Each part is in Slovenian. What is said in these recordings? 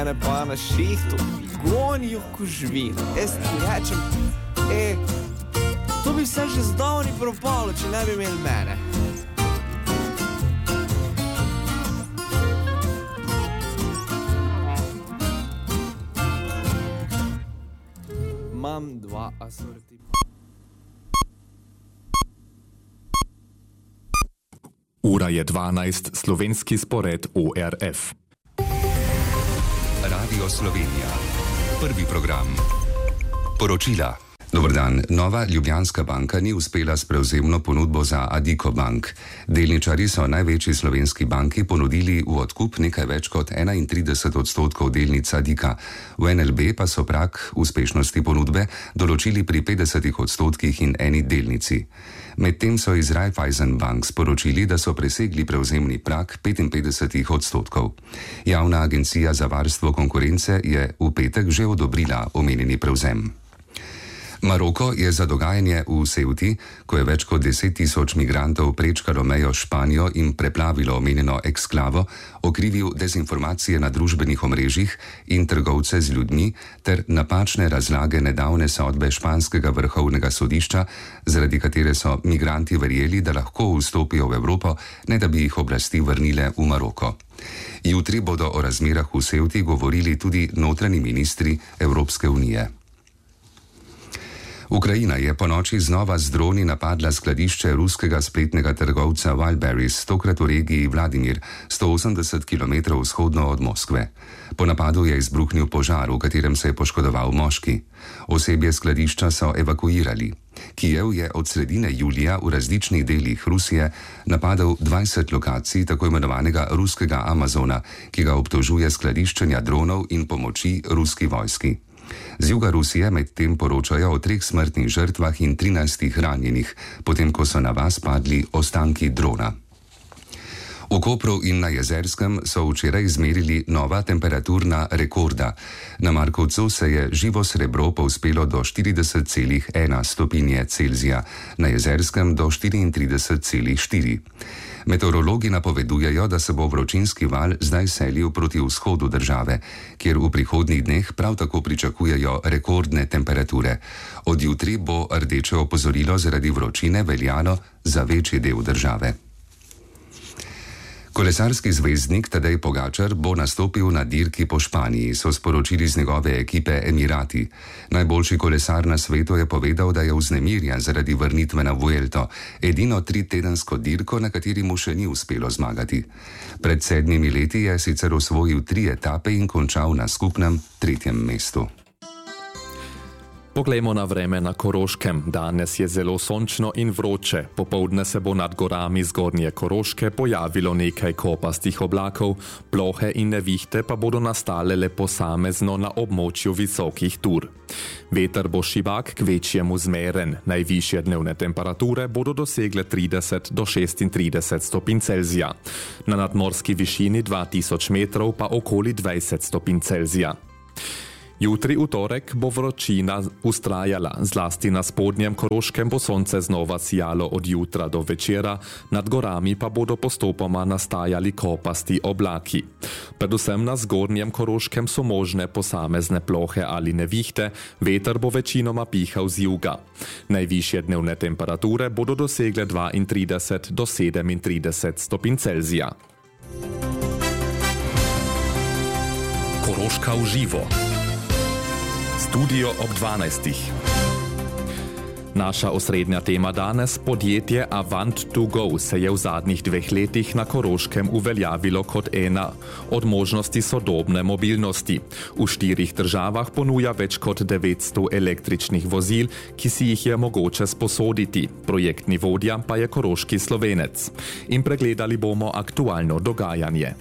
Ne pa na šihtu, gonijo ko živino. Jaz ti rečem, to bi se že zdavni propalo, če ne bi imeli mene. Imam 2 asorti. Ura je 12, slovenski spored ORF. Radio Slovenija. Prvi program. Poročila. Dober dan. Nova Ljubljanska banka ni uspela s prevzemno ponudbo za Addiko Bank. Delničarji so največji slovenski banki ponudili v odkup nekaj več kot 31% delnic Addika. V NLB pa so prag uspešnosti ponudbe določili pri 50% in eni delnici. Medtem so iz Raiffeisen Bank sporočili, da so presegli prevzemni prag 55%. Javna agencija za varstvo konkurence je v petek že odobrila omenjeni prevzem. Maroko je za dogajanje v Ceuti, ko je več kot 10 000 migrantov prečkalo mejo Španijo in preplavilo omenjeno eksklavo, okrivil dezinformacije na družbenih omrežjih in trgovce z ljudmi ter napačne razlage nedavne sodbe španskega vrhovnega sodišča, zaradi katere so migranti verjeli, da lahko vstopijo v Evropo, ne da bi jih oblasti vrnile v Maroko. Jutri bodo o razmerah v Ceuti govorili tudi notranji ministri Evropske unije. Ukrajina je ponoči znova z droni napadla skladišče ruskega spletnega trgovca Wildberries, tokrat v regiji Vladimir, 180 km vzhodno od Moskve. Po napadu je izbruhnil požar, v katerem se je poškodoval moški. Osebje skladišča so evakuirali. Kijev je od sredine julija v različnih delih Rusije napadel 20 lokacij tako imenovanega ruskega Amazona, ki ga obtožuje skladiščenja dronov in pomoči ruski vojski. Z juga Rusije medtem poročajo o 3 smrtnih žrtvah in 13 ranjenih, potem ko so na vas padli ostanki drona. V Kopru in na Jezerskem so včeraj izmerili nova temperaturna rekorda. Na Markovcu se je živo srebro povzpelo do 40,1 stopinje Celzija, na Jezerskem do 34,4. Meteorologi napovedujejo, da se bo vročinski val zdaj selil proti vzhodu države, kjer v prihodnjih dneh prav tako pričakujejo rekordne temperature. Od jutri bo rdeče opozorilo zaradi vročine veljalo za večji del države. Kolesarski zvezdnik Tadej Pogačar bo nastopil na dirki po Španiji, so sporočili z njegove ekipe Emirati. Najboljši kolesar na svetu je povedal, da je vznemirjen zaradi vrnitve na Vuelto, edino 3-tedensko dirko, na kateri mu še ni uspelo zmagati. Pred 7 leti je sicer osvojil 3 etape in končal na skupnem 3. mestu. Poglejmo na vreme na Koroškem. Danes je zelo sončno in vroče. Popoldne se bo nad gorami zgornje Koroške pojavilo nekaj kopastih oblakov, plohe in nevihte pa bodo nastale le posamezno na območju visokih tur. Veter bo šibak, k večjemu zmeren. Najvišje dnevne temperature bodo dosegle 30 do 36 stopinj Celzija. Na nadmorski višini 2000 metrov pa okoli 20 stopinj Celzija. Jutri v torek bo vročina ustrajala, zlasti na spodnjem Koroškem bo sonce znova sijalo od jutra do večera, nad gorami pa bodo postopoma nastajali kopasti oblaki. Predvsem na zgornjem Koroškem so možne posamezne plohe ali nevihte, veter bo večinoma pihal z juga. Najvišje dnevne temperature bodo dosegle 32 do 37 stopinj Celzija. Koroška v živo. Studio ob 12. Naša osrednja tema danes, podjetje Avant2Go, se je v zadnjih 2 letih na Koroškem uveljavilo kot ena od možnosti sodobne mobilnosti. V 4 državah ponuja več kot 900 električnih vozil, ki si jih je mogoče sposoditi. Projektni vodja pa je koroški Slovenec. In pregledali bomo aktualno dogajanje.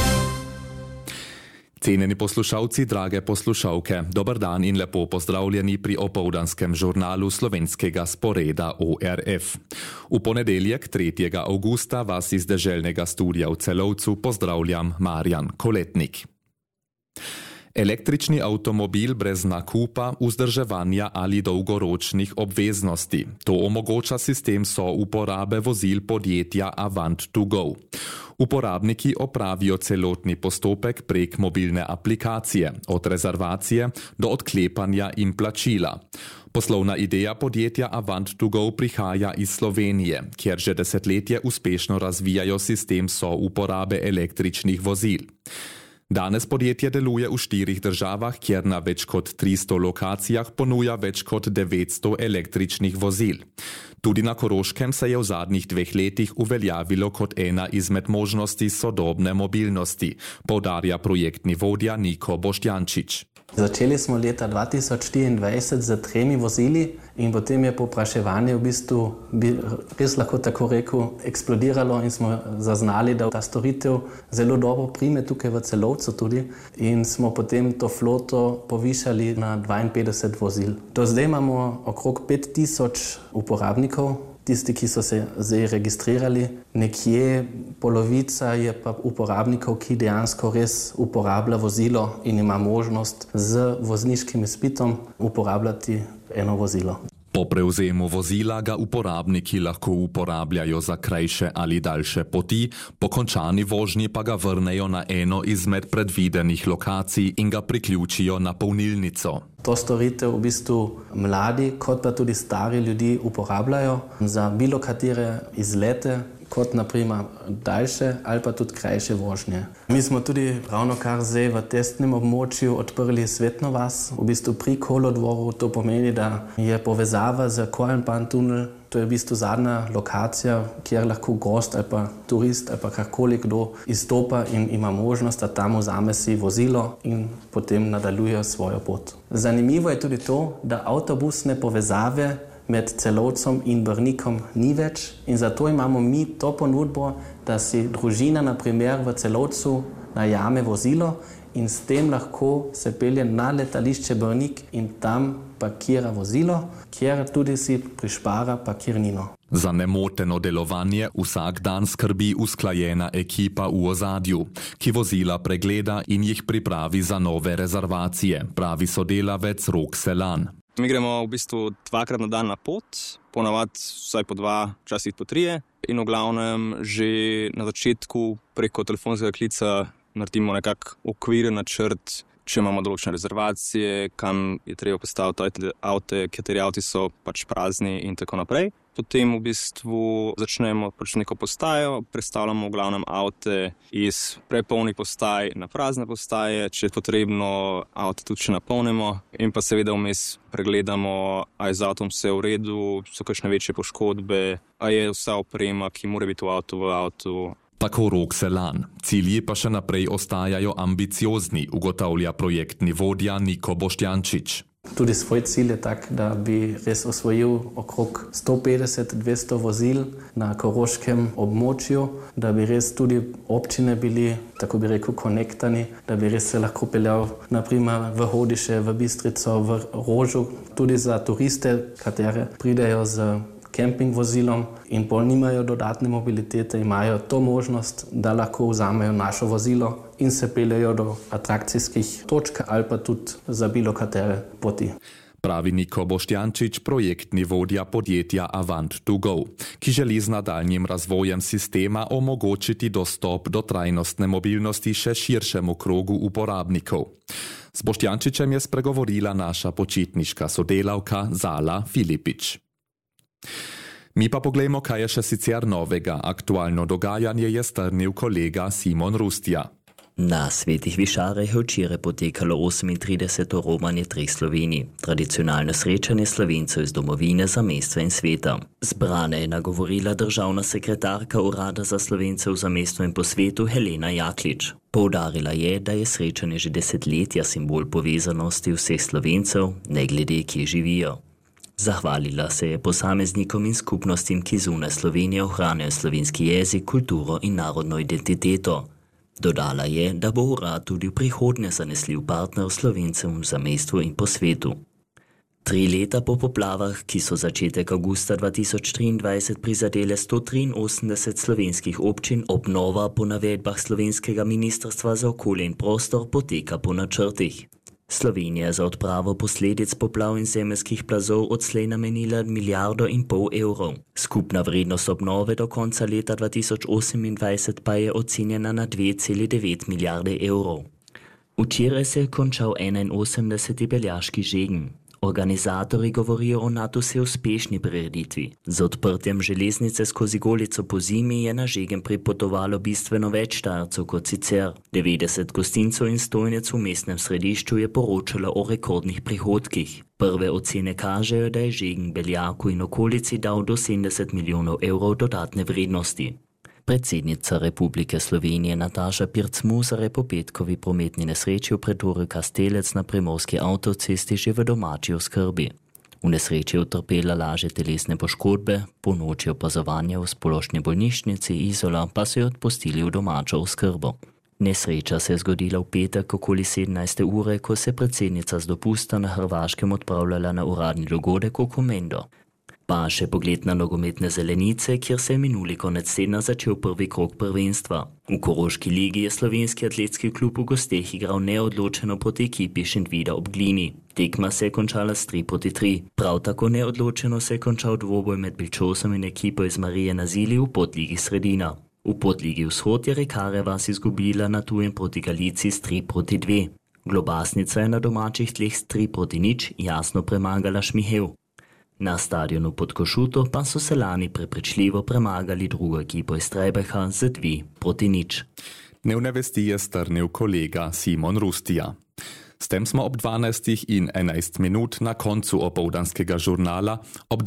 Cenjeni poslušalci, drage poslušalke, dober dan in lepo pozdravljeni pri opoldanskem žurnalu slovenskega sporeda ORF. V ponedeljek 3. avgusta vas iz deželnega studia v Celovcu pozdravljam Marjan Koletnik. Električni avtomobil brez nakupa, vzdrževanja ali dolgoročnih obveznosti. To omogoča sistem souporabe vozil podjetja Avant2Go. Uporabniki opravijo celotni postopek prek mobilne aplikacije, od rezervacije do odklepanja in plačila. Poslovna ideja podjetja Avant2Go prihaja iz Slovenije, kjer že desetletje uspešno razvijajo sistem souporabe električnih vozil. Danes podjetje deluje v 4 državah, kjer na več kot 300 lokacijah ponuja več kot 900 električnih vozil. Tudi na Koroškem se je v zadnjih 2 letih uveljavilo kot ena izmed možnosti sodobne mobilnosti, poudarja projektni vodja Niko Boštjančič. Začeli smo leta 2024 z 3 vozili in potem je povpraševanje v bistvu, bi res lahko tako rekel, eksplodiralo in smo zaznali, da ta storitev zelo dobro prime tukaj v Celovcu tudi in smo potem to floto povišali na 52 vozil. Do zdaj imamo okrog 5000 uporabnikov, tisti, ki so se zdaj registrirali. Nekje polovica je pa uporabnikov, ki dejansko res uporablja vozilo in ima možnost z vozniškim izpitom uporabljati eno vozilo. Po prevzemu vozila ga uporabniki lahko uporabljajo za krajše ali daljše poti, po končani vožnji pa ga vrnejo na eno izmed predvidenih lokacij in ga priključijo na polnilnico. To storitev v bistvu mladi, kot pa tudi stari ljudi uporabljajo za bilo katere izlete, kot naprimer daljše ali pa tudi krajše vožnje. Mi smo tudi ravno kar zdaj v testnem območju odprli Svetno vas, v bistvu pri kolodvoru. To pomeni, da je povezava z Korenpan tunel. To je v bistvu zadnja lokacija, kjer lahko gost ali pa turist ali pa karkoli kdo izstopa in ima možnost, da tam vzame si vozilo in potem nadaljuje svojo pot. Zanimivo je tudi to, da avtobusne povezave med Celovcem in Brnikom ni več in zato imamo mi to ponudbo, da si družina na primer v Celovcu najame vozilo in s tem lahko se pelje na letališče Brnik in tam parkira vozilo, kjer tudi si prišpara parkirnino. Za nemoteno delovanje vsak dan skrbi usklajena ekipa v ozadju, ki vozila pregleda in jih pripravi za nove rezervacije, pravi sodelavec Rok Selan. Mi gremo v bistvu 2-krat na dan na pot, ponavadi vsaj po 2, včasih po 3 in v glavnem že na začetku preko telefonskega klica naredimo nekak okviren načrt, če imamo določene rezervacije, kam je treba postaviti avte, kateri avti so pač prazni in tako naprej. Potem v bistvu začnemo neko postajo, prestavljamo v glavnem avte iz prepolnih postaj na prazne postaje, če je potrebno avte tudi še napolnimo in pa seveda vmes pregledamo, a je z avtom vse v redu, so kakšne večje poškodbe, a je vsa oprema, ki mora biti v avtu. Tako Rok Selan. Cilji pa še naprej ostajajo ambiciozni, ugotavlja projektni vodja Niko Boštjančič. Tudi svoj cilj je tak, da bi res osvojil okrog 150-200 vozil na koroškem območju, da bi res tudi občine bili, tako bi rekel, konektani, da bi res se lahko peljal naprimer v Hodiše, v Bistrico, v Rožu, tudi za turiste, katere pridejo z kemping vozilom in pol nimajo dodatne mobilitete, imajo to možnost, da lahko vzamejo našo vozilo in se peljejo do atrakcijskih točk ali pa tudi za bilo katere poti. Pravi Niko Boštjančič, projektni vodja podjetja Avant2Go, ki želi z nadaljnjim razvojem sistema omogočiti dostop do trajnostne mobilnosti še širšemu krogu uporabnikov. S Boštjančičem je spregovorila naša počitniška sodelavka Zala Filipič. Mi pa poglejmo, kaj je še sicer novega. Aktualno dogajanje je strnil kolega Simon Rustja. Na Svetih Višarah je včeraj potekalo 38. romanje 3 Slovenij, tradicionalno srečanje Slovencev iz domovine, zamejstva in sveta. Zbrane je nagovorila državna sekretarka Urada za Slovence v zamejstvu in po svetu Helena Jaklič. Poudarila je, da je srečanje že desetletja simbol povezanosti vseh Slovencev, ne glede kje živijo. Zahvalila se je posameznikom in skupnostim, ki zunaj Slovenije ohranjajo slovenski jezik, kulturo in narodno identiteto. Dodala je, da bo urad tudi v prihodnje zanesljiv partner Slovencem v zamejstvu in po svetu. 3 leta po poplavah, ki so začetek avgusta 2023 prizadele 183 slovenskih občin, obnova po navedbah slovenskega ministrstva za okolje in prostor poteka po načrtih. Slovenija je za odpravo posledic poplav in zemeljskih plazov odslej namenila 1,5 milijarde evrov. Skupna vrednost obnove do konca leta 2028 pa je ocenjena na 2,9 milijarde evrov. Včeraj se je končal 81. beljaški žegen. Organizatorji govorijo o nadvse uspešni prireditvi. Z odprtjem železnice skozi Golico po zimi je na žegen pripotovalo bistveno več Štajercev kot sicer. 90 gostincev in stojnic v mestnem središču je poročalo o rekordnih prihodkih. Prve ocene kažejo, da je žegen Beljaku in okolici dal do 70 milijonov evrov dodatne vrednosti. Predsednica Republike Slovenije Nataša Pirc-Musar je po petkovi prometni nesreči v predorju Kastelec na primorski avtocesti že v domači oskrbi. V nesreči je utrpela lažje telesne poškodbe, po noči opazovanja v splošni bolnišnici Izola pa so jo odpustili v domačo oskrbo. Nesreča se je zgodila v petek okoli 17. ure, ko se predsednica z dopusta na Hrvaškem odpravljala na uradni dogodek v Komendo. Pa še pogled na nogometne zelenice, kjer se je minuli konec tedna začel prvi krog prvenstva. V Koroški ligi je slovenski atletski klub v gosteh igral neodločeno proti ekipi Šentvida ob Glini. Tekma se je končala s 3-3. Prav tako neodločeno se je končal dvoboj med Bilčosom in ekipo iz Marije na Zili v podligi Sredina. V podligi Vzhod je Rekarevas izgubila na tujem proti Galici s 3-2. Globasnica je na domačih tleh s 3-0 jasno premagala Šmihev. Na stadionu pod Košuto pa so se lani prepričljivo premagali drugo ekipo iz Trebeha z 2-0. Dnevne vesti je strnil kolega Simon Rustija. S tem smo ob 12:11 na koncu opoldanskega žurnala, ob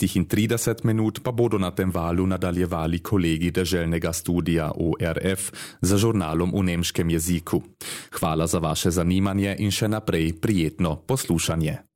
12:30 pa bodo na tem valu nadaljevali kolegi deželnega studija ORF za žurnalom v nemškem jeziku. Hvala za vaše zanimanje in še naprej prijetno poslušanje.